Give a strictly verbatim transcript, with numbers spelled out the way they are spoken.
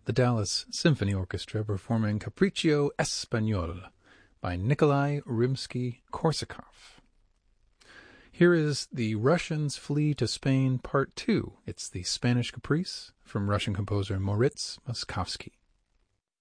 the Dallas Symphony Orchestra performing Capriccio Espagnol by Nikolai Rimsky-Korsakov. Here is The Russians Flee to Spain, Part two. It's the Spanish Caprice from Russian composer Moritz Moszkowski.